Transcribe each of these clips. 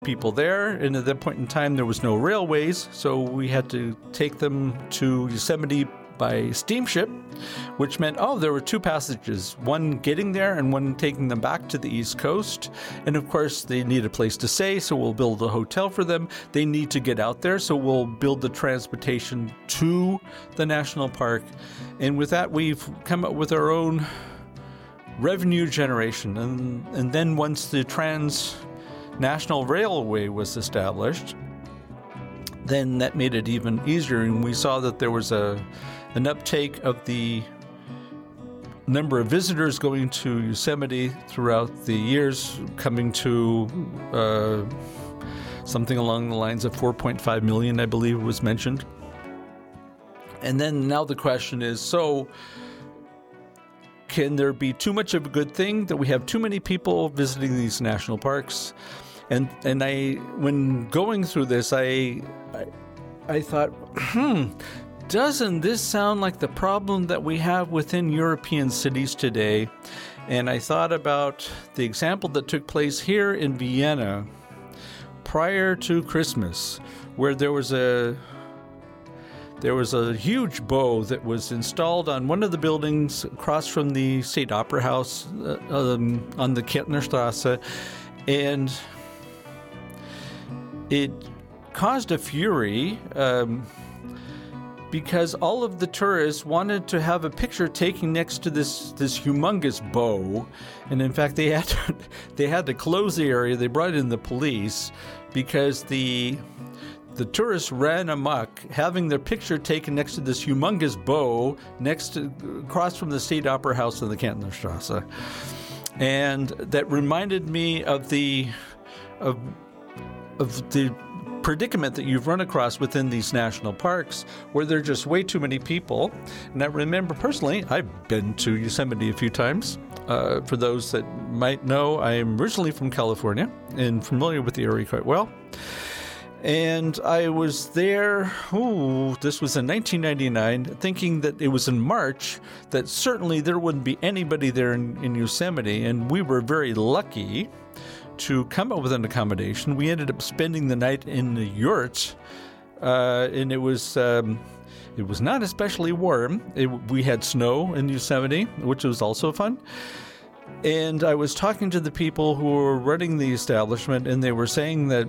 people there, and at that point in time there was no railways, so we had to take them to Yosemite by steamship, which meant, there were two passages, one getting there and one taking them back to the East Coast. And of course, they need a place to stay, so we'll build a hotel for them. They need to get out there, so we'll build the transportation to the national park. And with that, we've come up with our own revenue generation. And then once the Trans-National Railway was established, then that made it even easier, and we saw that there was an uptake of the number of visitors going to Yosemite throughout the years, coming to something along the lines of 4.5 million, I believe was mentioned. And then now the question is, so can there be too much of a good thing, that we have too many people visiting these national parks? And I, when going through this, I thought, doesn't this sound like the problem that we have within European cities today? And I thought about the example that took place here in Vienna prior to Christmas, where there was a huge bow that was installed on one of the buildings across from the State Opera House on the Kärntnerstrasse, and it caused a fury because all of the tourists wanted to have a picture taken next to this humongous bow, and in fact they had to close the area. They brought in the police because the tourists ran amok, having their picture taken next to this humongous bow across from the State Opera House in the Kärntnerstrasse, and that reminded me of the predicament that you've run across within these national parks, where there are just way too many people. And I remember personally, I've been to Yosemite a few times. For those that might know, I am originally from California and familiar with the area quite well. And I was there, this was in 1999, thinking that it was in March, that certainly there wouldn't be anybody there in Yosemite. And we were very lucky to come up with an accommodation. We ended up spending the night in the yurt, and it was not especially warm. We had snow in Yosemite, which was also fun. And I was talking to the people who were running the establishment, and they were saying that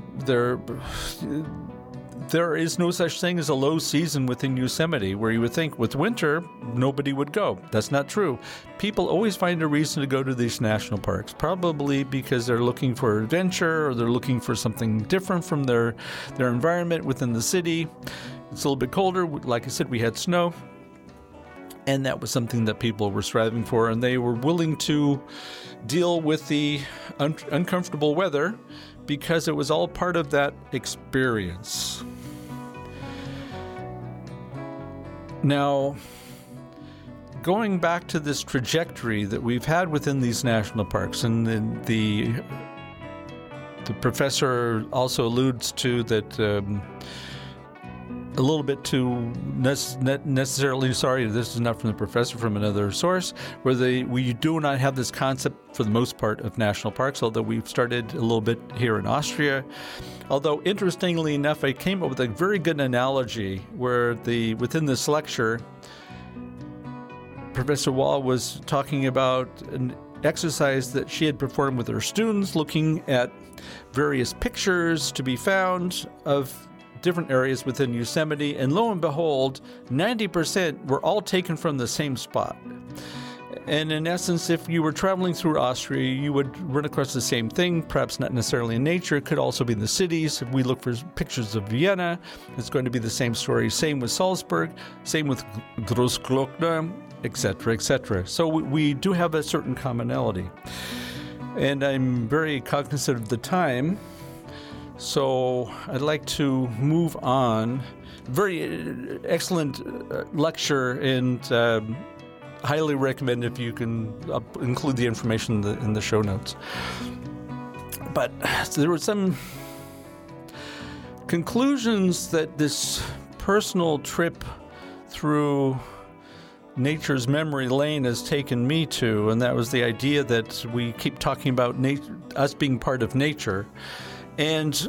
there is no such thing as a low season within Yosemite, where you would think with winter, nobody would go. That's not true. People always find a reason to go to these national parks, probably because they're looking for adventure or they're looking for something different from their environment within the city. It's a little bit colder. Like I said, we had snow, and that was something that people were striving for, and they were willing to deal with the uncomfortable weather because it was all part of that experience. Now, going back to this trajectory that we've had within these national parks, and the professor also alludes to that a little bit too necessarily, sorry, this is not from the professor, from another source, where we do not have this concept for the most part of national parks, although we've started a little bit here in Austria. Although, interestingly enough, I came up with a very good analogy where within this lecture, Professor Wall was talking about an exercise that she had performed with her students, looking at various pictures to be found of different areas within Yosemite, and lo and behold, 90% were all taken from the same spot. And in essence, if you were traveling through Austria, you would run across the same thing, perhaps not necessarily in nature. It could also be in the cities. If we look for pictures of Vienna, it's going to be the same story. Same with Salzburg, same with Großglockner, etc., etc. So we do have a certain commonality. And I'm very cognizant of the time, so I'd like to move on. Very excellent lecture, and highly recommend if you can include the information in the show notes. But there were some conclusions that this personal trip through nature's memory lane has taken me to, and that was the idea that we keep talking about us being part of nature. And